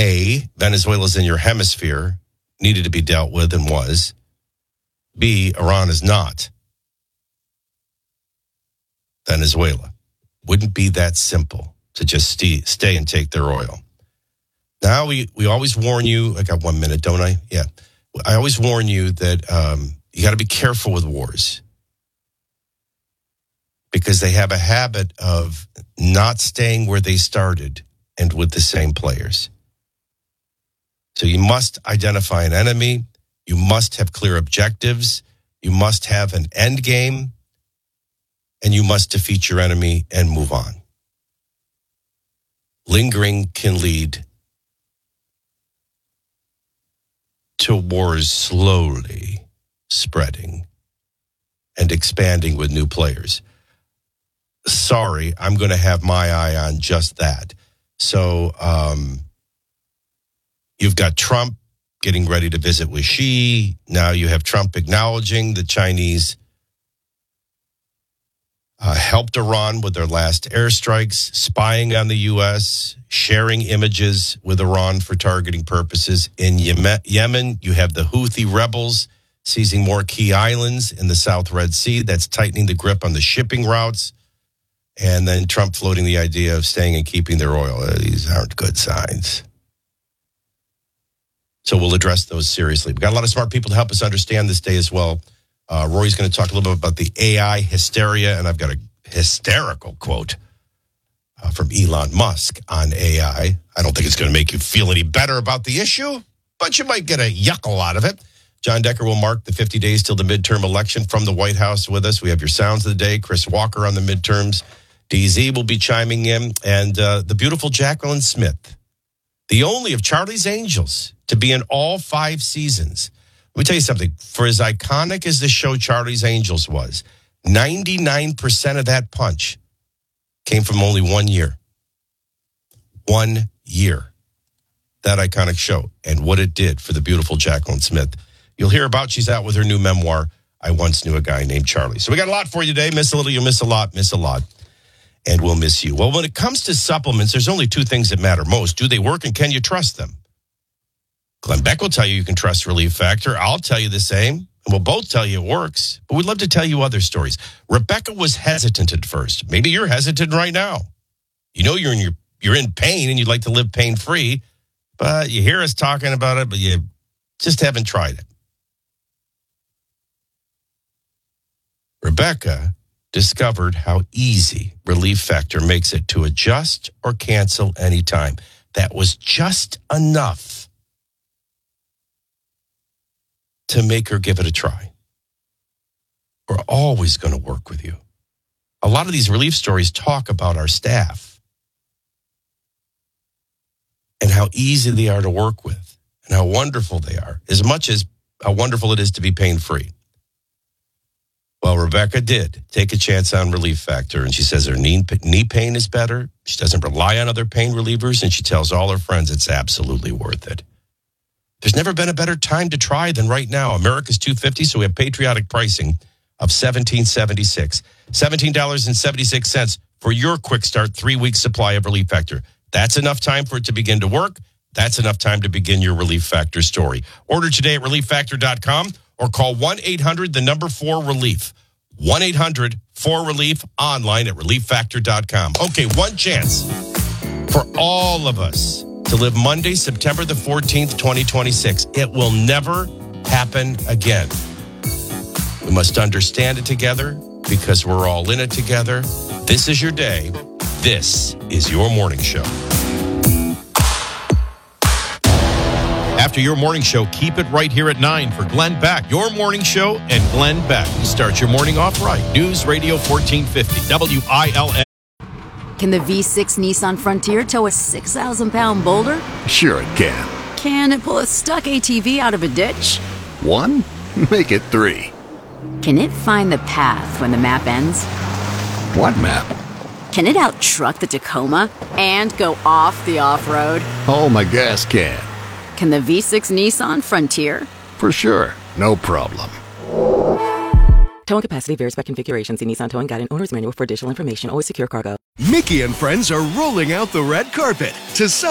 A, Venezuela's in your hemisphere, needed to be dealt with and was. B, Iran is not Venezuela. Wouldn't be that simple to just stay and take their oil. Now, we always warn you. I got 1 minute, don't I? Yeah. I always warn you that you got to be careful with wars because they have a habit of not staying where they started and with the same players. So you must identify an enemy. You must have clear objectives. You must have an end game. And you must defeat your enemy and move on. Lingering can lead to wars slowly spreading and expanding with new players. Sorry, I'm going to have my eye on just that. So you've got Trump getting ready to visit with Xi. Now you have Trump acknowledging the Chinese helped Iran with their last airstrikes, spying on the U.S., sharing images with Iran for targeting purposes. In Yemen, you have the Houthi rebels seizing more key islands in the South Red Sea. That's tightening the grip on the shipping routes. And then Trump floating the idea of staying and keeping their oil. These aren't good signs. So we'll address those seriously. We've got a lot of smart people to help us understand this day as well. Rory's going to talk a little bit about the AI hysteria, and I've got a hysterical quote from Elon Musk on AI. I don't think it's going to make you feel any better about the issue, but you might get a yuckle out of it. John Decker will mark the 50 days till the midterm election from the White House with us. We have your sounds of the day. Chris Walker on the midterms. DZ will be chiming in. And the beautiful Jacqueline Smith, the only of Charlie's Angels to be in all 5 seasons. Let me tell you something. For as iconic as the show Charlie's Angels was, 99% of that punch came from only 1 year. 1 year. That iconic show and what it did for the beautiful Jacqueline Smith. You'll hear about, she's out with her new memoir, I Once Knew a Guy Named Charlie. So we got a lot for you today. Miss a little, you miss a lot, miss a lot. And we'll miss you. Well, when it comes to supplements, there's only 2 things that matter most. Do they work and can you trust them? Glenn Beck will tell you can trust Relief Factor. I'll tell you the same. And we'll both tell you it works. But we'd love to tell you other stories. Rebecca was hesitant at first. Maybe you're hesitant right now. You know you're in pain and you'd like to live pain-free. But you hear us talking about it, but you just haven't tried it. Rebecca discovered how easy Relief Factor makes it to adjust or cancel anytime. That was just enough to make her give it a try. We're always going to work with you. A lot of these relief stories talk about our staff and how easy they are to work with and how wonderful they are, as much as how wonderful it is to be pain-free. Well, Rebecca did take a chance on Relief Factor, and she says her knee pain is better. She doesn't rely on other pain relievers, and she tells all her friends it's absolutely worth it. There's never been a better time to try than right now. America's $250, so we have patriotic pricing of $17.76. $17.76 for your quick start 3-week supply of Relief Factor. That's enough time for it to begin to work. That's enough time to begin your Relief Factor story. Order today at ReliefFactor.com or call 1-800-4-RELIEF. 1-800-4-RELIEF online at ReliefFactor.com. Okay, one chance for all of us to live Monday, September the 14th, 2026. It will never happen again. We must understand it together because we're all in it together. This is your day. This is your morning show. After your morning show, keep it right here at 9 for Glenn Beck. Your morning show and Glenn Beck. Start your morning off right. News Radio 1450, WILN. Can the V6 Nissan Frontier tow a 6,000-pound boulder? Sure it can. Can it pull a stuck ATV out of a ditch? 1? Make it 3. Can it find the path when the map ends? What map? Can it out-truck the Tacoma and go off the off-road? Oh, my gas can. Can the V6 Nissan Frontier? For sure. No problem. Towing capacity varies by configuration. See Nissan Towing Guide and Owner's Manual for additional information. Always secure cargo. Mickey and friends are rolling out the red carpet to celebrate